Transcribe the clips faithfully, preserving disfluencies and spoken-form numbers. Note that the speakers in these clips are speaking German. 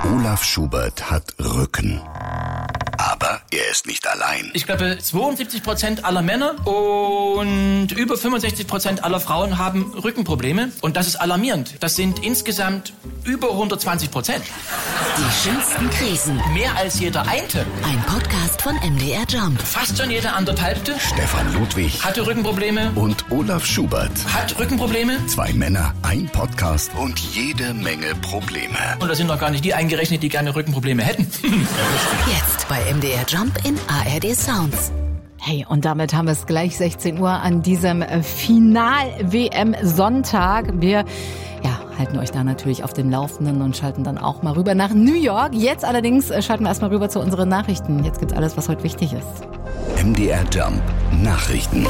Olaf Schubert hat Rücken. Aber er ist nicht allein. Ich glaube, zweiundsiebzig Prozent aller Männer und über fünfundsechzig Prozent aller Frauen haben Rückenprobleme. Und das ist alarmierend. Das sind insgesamt über hundertzwanzig Prozent. Die schönsten Krisen. Mehr als jeder Einte. Ein Podcast von M D R Jump. Fast schon jeder anderthalbte. Stefan Ludwig Hatte Rückenprobleme. und Olaf Schubert. Hat Rückenprobleme. Zwei Männer, ein Podcast und jede Menge Probleme. Und da sind noch gar nicht die eingerechnet, die gerne Rückenprobleme hätten. Jetzt bei M D R Jump in A R D Sounds. Hey, und damit haben wir es gleich sechzehn Uhr an diesem Final-W M-Sonntag. Wir ja, halten euch da natürlich auf dem Laufenden und schalten dann auch mal rüber nach New York. Jetzt allerdings schalten wir erstmal rüber zu unseren Nachrichten. Jetzt gibt's alles, was heute wichtig ist. M D R Jump Nachrichten.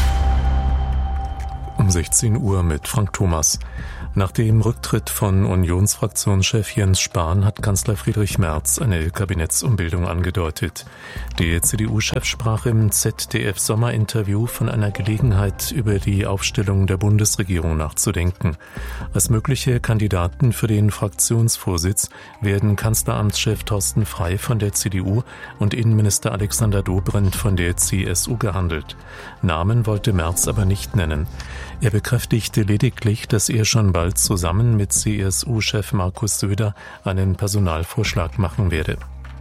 Um sechzehn Uhr mit Frank Thomas. Nach dem Rücktritt von Unionsfraktionschef Jens Spahn hat Kanzler Friedrich Merz eine Kabinettsumbildung angedeutet. Der C D U-Chef sprach im Z D F-Sommerinterview von einer Gelegenheit, über die Aufstellung der Bundesregierung nachzudenken. Als mögliche Kandidaten für den Fraktionsvorsitz werden Kanzleramtschef Thorsten Frey von der C D U und Innenminister Alexander Dobrindt von der C S U gehandelt. Namen wollte Merz aber nicht nennen. Er bekräftigte lediglich, dass er schon bald zusammen mit C S U-Chef Markus Söder einen Personalvorschlag machen werde.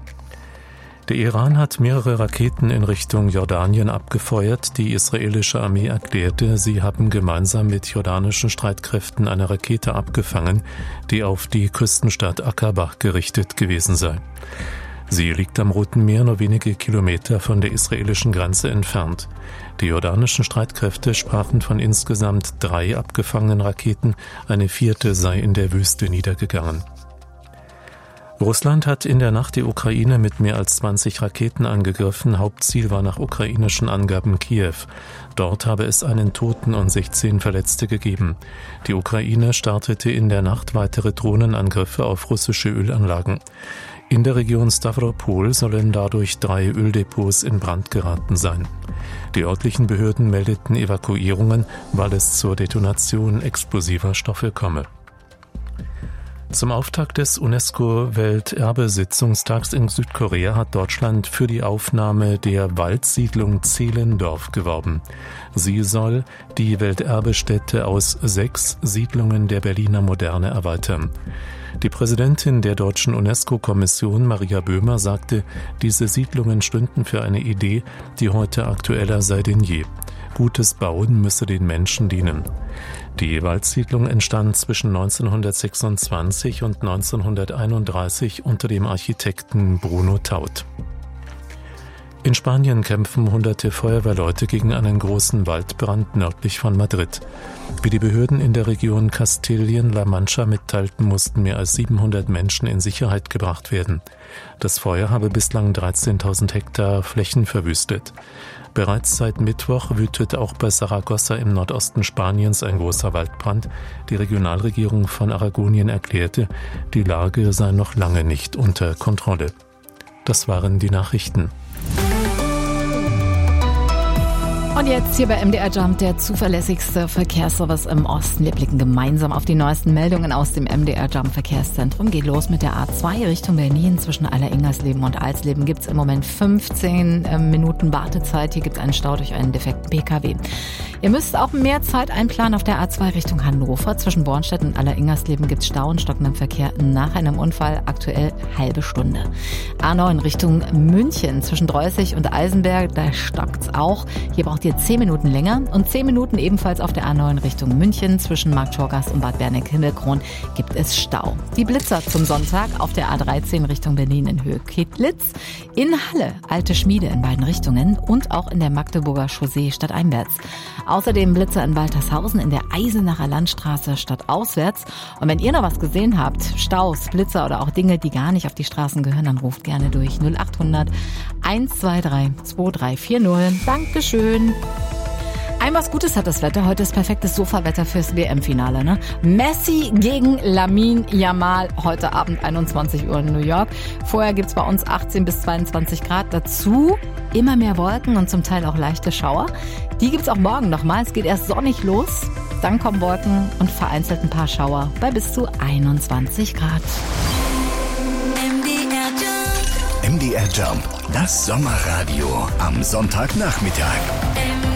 Der Iran hat mehrere Raketen in Richtung Jordanien abgefeuert. Die israelische Armee erklärte, sie haben gemeinsam mit jordanischen Streitkräften eine Rakete abgefangen, die auf die Küstenstadt Aqaba gerichtet gewesen sei. Sie liegt am Roten Meer nur wenige Kilometer von der israelischen Grenze entfernt. Die jordanischen Streitkräfte sprachen von insgesamt drei abgefangenen Raketen, eine vierte sei in der Wüste niedergegangen. Russland hat in der Nacht die Ukraine mit mehr als zwanzig Raketen angegriffen. Hauptziel war nach ukrainischen Angaben Kiew. Dort habe es einen Toten und sechzehn Verletzte gegeben. Die Ukraine startete in der Nacht weitere Drohnenangriffe auf russische Ölanlagen. In der Region Stavropol sollen dadurch drei Öldepots in Brand geraten sein. Die örtlichen Behörden meldeten Evakuierungen, weil es zur Detonation explosiver Stoffe komme. Zum Auftakt des UNESCO-Welterbesitzungstags in Südkorea hat Deutschland für die Aufnahme der Waldsiedlung Zehlendorf geworben. Sie soll die Welterbestätte aus sechs Siedlungen der Berliner Moderne erweitern. Die Präsidentin der deutschen UNESCO-Kommission, Maria Böhmer, sagte, diese Siedlungen stünden für eine Idee, die heute aktueller sei denn je. Gutes Bauen müsse den Menschen dienen. Die Waldsiedlung entstand zwischen neunzehnhundertsechsundzwanzig und neunzehnhunderteinunddreißig unter dem Architekten Bruno Taut. In Spanien kämpfen hunderte Feuerwehrleute gegen einen großen Waldbrand nördlich von Madrid. Wie die Behörden in der Region Kastilien-La Mancha mitteilten, mussten mehr als siebenhundert Menschen in Sicherheit gebracht werden. Das Feuer habe bislang dreizehntausend Hektar Flächen verwüstet. Bereits seit Mittwoch wütet auch bei Saragossa im Nordosten Spaniens ein großer Waldbrand. Die Regionalregierung von Aragonien erklärte, die Lage sei noch lange nicht unter Kontrolle. Das waren die Nachrichten. Und jetzt hier bei M D R Jump, der zuverlässigste Verkehrsservice im Osten. Wir blicken gemeinsam auf die neuesten Meldungen aus dem M D R Jump Verkehrszentrum. Geht los mit der A zwei Richtung Berlin. Zwischen Aller-Ingersleben und Alsleben gibt es im Moment fünfzehn Minuten Wartezeit. Hier gibt es einen Stau durch einen defekten P K W. Ihr müsst auch mehr Zeit einplanen auf der A zwei Richtung Hannover. Zwischen Bornstedt und Aller-Ingersleben gibt es Stau und stockenden Verkehr nach einem Unfall. Aktuell halbe Stunde. A neun Richtung München. Zwischen Dreußig und Eisenberg, da stockt's auch. Hier braucht ihr zehn Minuten länger und zehn Minuten ebenfalls auf der A neun Richtung München. Zwischen Marktschorgast und Bad Berneck-Himmelkron gibt es Stau. Die Blitzer zum Sonntag auf der A dreizehn Richtung Berlin in Höhe Kedlitz. In Halle, Alte Schmiede in beiden Richtungen und auch in der Magdeburger Chaussee stadteinwärts. Außerdem Blitzer in Waltershausen in der Eisenacher Landstraße stadtauswärts. Und wenn ihr noch was gesehen habt, Staus, Blitzer oder auch Dinge, die gar nicht auf die Straßen gehören, dann ruft gerne durch null acht hundert eins zwei drei zwei drei vier null. Dankeschön. Ein was Gutes hat das Wetter. Heute ist perfektes Sofawetter fürs W M-Finale. Ne? Messi gegen Lamine Yamal. Heute Abend einundzwanzig Uhr in New York. Vorher gibt's bei uns achtzehn bis zweiundzwanzig Grad. Dazu immer mehr Wolken und zum Teil auch leichte Schauer. Die gibt's auch morgen nochmal. Es geht erst sonnig los. Dann kommen Wolken und vereinzelt ein paar Schauer bei bis zu einundzwanzig Grad. M D R Jump, das Sommerradio am Sonntagnachmittag.